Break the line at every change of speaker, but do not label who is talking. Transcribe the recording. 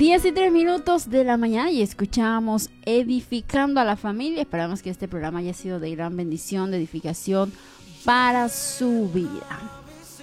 10:03 de la mañana y escuchamos Edificando a la Familia. Esperamos que este programa haya sido de gran bendición, de edificación para su vida.